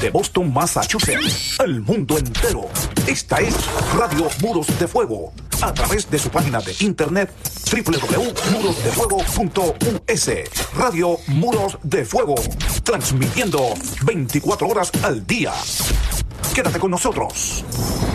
Desde Boston, Massachusetts, el mundo entero. Esta es Radio Muros de Fuego. A través de su página de internet www.murosdefuego.us. Radio Muros de Fuego. Transmitiendo 24 horas al día. Quédate con nosotros.